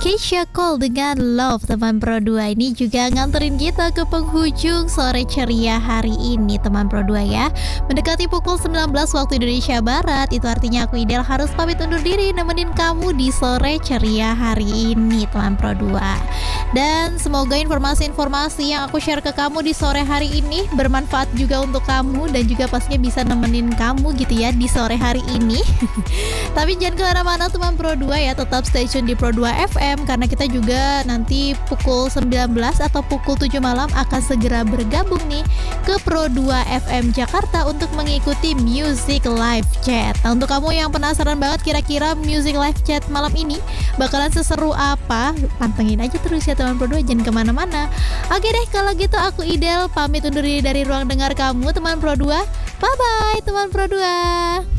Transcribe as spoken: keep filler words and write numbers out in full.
Keisha Cole dengan Love, teman Pro dua. Ini juga nganterin kita ke penghujung sore ceria hari ini, teman Pro dua ya. Mendekati pukul sembilan belas waktu Indonesia Barat, itu artinya aku Idel harus pamit undur diri nemenin kamu di sore ceria hari ini, teman Pro dua. Dan semoga informasi-informasi yang aku share ke kamu di sore hari ini bermanfaat juga untuk kamu dan juga pastinya bisa nemenin kamu gitu ya di sore hari ini. Tapi jangan kemana-mana teman Pro dua ya, tetap stay tune di Pro dua F M karena kita juga nanti pukul sembilan belas atau pukul tujuh malam akan segera bergabung nih ke Pro dua F M Jakarta untuk mengikuti Music Live Chat. Nah, untuk kamu yang penasaran banget kira-kira Music Live Chat malam ini bakalan seseru apa, pantengin aja terus ya teman Pro dua, jangan kemana-mana. Oke deh, kalau gitu aku Idel pamit undur diri dari ruang dengar kamu teman Pro dua. Bye-bye teman Pro dua.